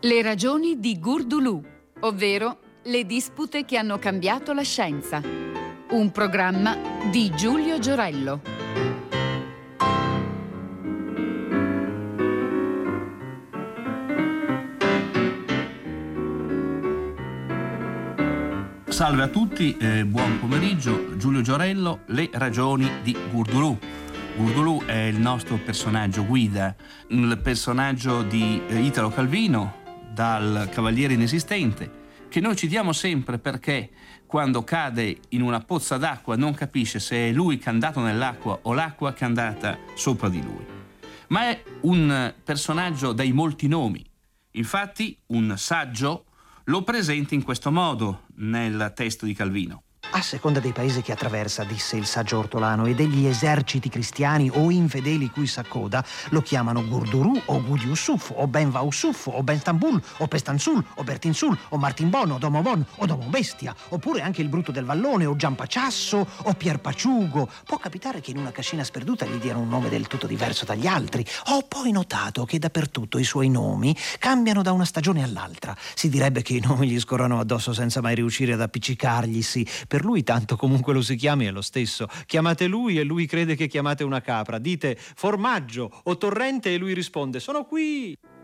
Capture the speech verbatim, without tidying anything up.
Le ragioni di Gurdulù, ovvero le dispute che hanno cambiato la scienza. Un programma di Giulio Giorello. Salve a tutti, eh, buon pomeriggio. Giulio Giorello, le ragioni di Gurdulù. Gurdulù è il nostro personaggio guida, il personaggio di Italo Calvino, dal Cavaliere Inesistente, che noi citiamo sempre perché quando cade in una pozza d'acqua non capisce se è lui che è andato nell'acqua o l'acqua che è andata sopra di lui. Ma è un personaggio dai molti nomi. Infatti un saggio lo presenta in questo modo nel testo di Calvino. A seconda dei paesi che attraversa, disse il saggio ortolano, e degli eserciti cristiani o infedeli cui s'accoda, lo chiamano Gurdurù o Gudiusuf o Ben Vausuf o Ben Stambul o Pestansul o Bertinsul o Martinbon o Domobon o Domobestia, oppure anche il Brutto del Vallone o Giampaciasso o Pierpaciugo. Può capitare che in una cascina sperduta gli diano un nome del tutto diverso dagli altri. Ho poi notato che dappertutto i suoi nomi cambiano da una stagione all'altra. Si direbbe che i nomi gli scorrono addosso senza mai riuscire ad appiccicarglisi. Per lui tanto comunque lo si chiami è lo stesso. Chiamate lui e lui crede che chiamate una capra. Dite formaggio o torrente e lui risponde sono qui.